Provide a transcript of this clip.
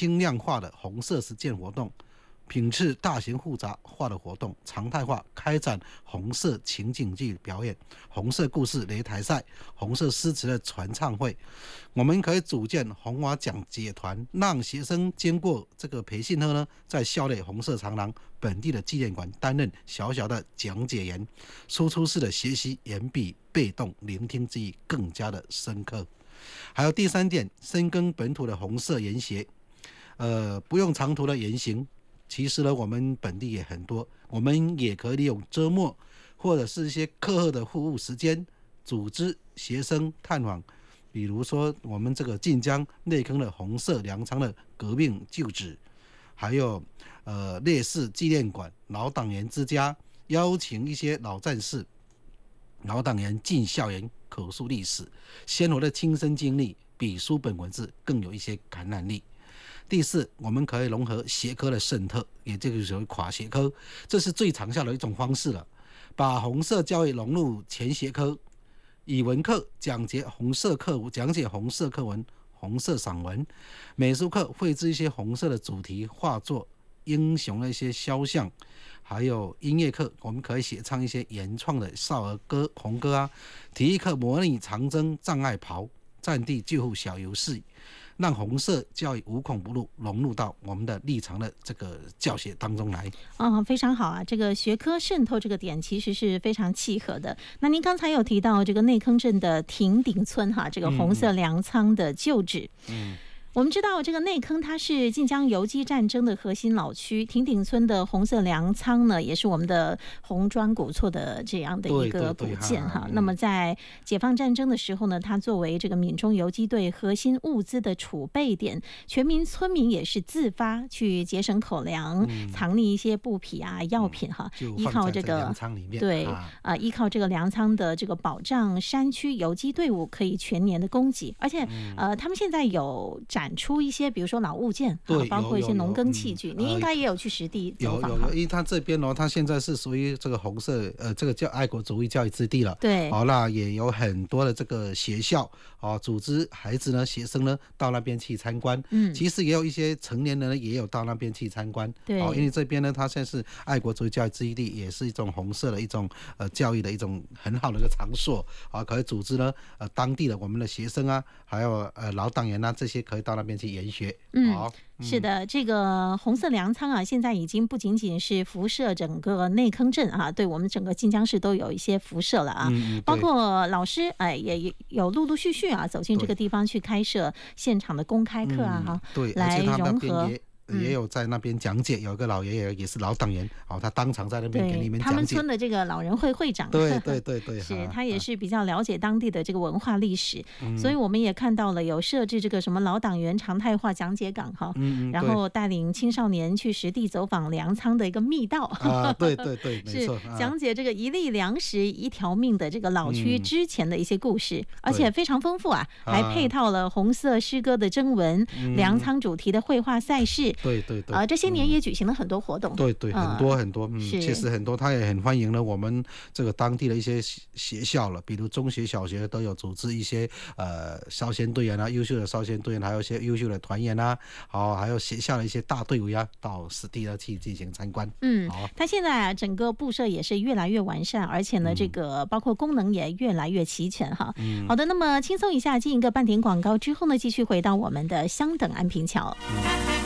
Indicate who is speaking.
Speaker 1: 轻量化的红色实践活动，品质大型复杂化的活动，常态化开展红色情景剧表演、红色故事擂台赛、红色诗词的传唱会。我们可以组建红瓦讲解团，让学生经过这个培训后呢，在校内红色长廊本地的纪念馆担任小小的讲解员，输出式的学习远比被动聆听记忆更加的深刻。还有第3点，深耕本土的红色研学，不用长途的研行。其实呢，我们本地也很多，我们也可以利用周末或者是一些课后的服务时间，组织学生探访。比如说，我们这个晋江内坑的红色粮仓的革命旧址，还有烈士纪念馆、老党员之家，邀请一些老战士、老党员进校园口述历史，鲜活的亲身经历，比书本文字更有一些感染力。第4，我们可以融合学科的渗透，也就是所谓跨学科，这是最长效的一种方式了。把红色教育融入全学科，语文课讲解红色课文、红色散文；美术课绘制一些红色的主题画作、英雄的一些肖像；还有音乐课，我们可以写唱一些原创的少儿歌、红歌啊；体育课模拟长征、障碍跑、战地救护小游戏。让红色教育无孔不入，融入到我们的日常的这个教学当中来。
Speaker 2: 非常好啊！这个学科渗透这个点其实是非常契合的。那您刚才有提到这个内坑镇的亭顶村这个红色粮仓的旧址。我们知道这个内坑它是晋江游击战争的核心老区，亭顶村的红色粮仓呢，也是我们的红砖古厝的这样的一个古建哈。那么在解放战争的时候呢，它作为这个闽中游击队核心物资的储备点，全民村民也是自发去节省口粮，藏匿一些布匹啊、药品哈，依靠这个
Speaker 1: 粮仓里面
Speaker 2: 依靠这个粮仓的这个保障，山区游击队伍可以全年的供给，而且他们现在有展出一些比如说老物件，包括一些农耕器具，你应该也有去实地走访。
Speaker 1: 有，因为它这边它现在是属于这个红色这个叫爱国主义教育之地了。
Speaker 2: 对，
Speaker 1: 那也有很多的这个学校组织孩子呢、学生呢到那边去参观。其实也有一些成年人呢也有到那边去参观。
Speaker 2: 对，
Speaker 1: 因为这边呢，它现在是爱国主义教育之地，也是一种红色的一种教育的一种很好的一个场所可以组织呢当地的我们的学生啊，还有老党员啊，这些可以到那边去研学。
Speaker 2: 是的，这个红色粮仓啊，现在已经不仅仅是辐射整个内坑镇对我们整个晋江市都有一些辐射了包括老师也有陆陆续续走进这个地方去开设现场的公开课
Speaker 1: 对，
Speaker 2: 来融合。
Speaker 1: 也有在那边讲解，有一个老爷爷也是老党员他当场在那边给你们讲解。
Speaker 2: 他们村的这个老人会会长，
Speaker 1: 对，
Speaker 2: 是他也是比较了解当地的这个文化历史，所以我们也看到了有设置这个什么老党员常态化讲解岗然后带领青少年去实地走访粮仓的一个密道
Speaker 1: 对，没错，
Speaker 2: 是讲解这个一粒粮食一条命的这个老区之前的一些故事，而且非常丰富还配套了红色诗歌的征文、粮仓主题的绘画赛事。
Speaker 1: 对，
Speaker 2: 这些年也举行了很多活动。
Speaker 1: 对，很多，确实很多，他也很欢迎了我们这个当地的一些学校了，比如中学、小学都有组织一些少先队员啊，优秀的少先队员，还有一些优秀的团员啊，还有学校的一些大队伍啊，到实地去进行参观。
Speaker 2: 他现在整个布设也是越来越完善，而且呢，这个包括功能也越来越齐全好的，那么轻松一下，进一个半点广告之后呢，继续回到我们的香等安平桥。